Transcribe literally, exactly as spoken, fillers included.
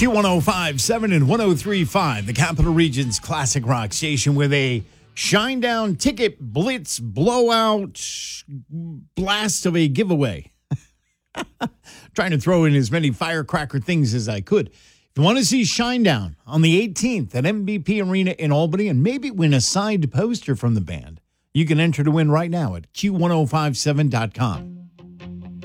Q one oh five seven and one oh three point five, the Capital Region's classic rock station with a Shinedown ticket blitz blowout blast of a giveaway. Trying to throw in as many firecracker things as I could. If you want to see Shinedown on the eighteenth at M B P Arena in Albany and maybe win a signed poster from the band, you can enter to win right now at Q ten fifty-seven dot com.